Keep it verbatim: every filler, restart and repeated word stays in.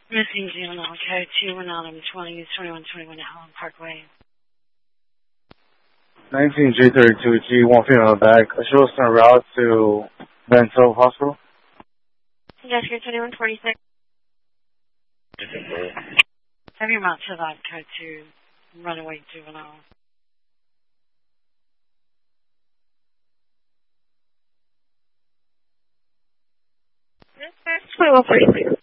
Missing juvenile, code two one out of twenty, twenty-one twenty-one Allen Parkway. nineteen G thirty-two G, one female back. She was en route to Bento Hospital. Yes, you're twenty-one forty-six. Have your mount to that code two, runaway juvenile. twenty-one forty-six.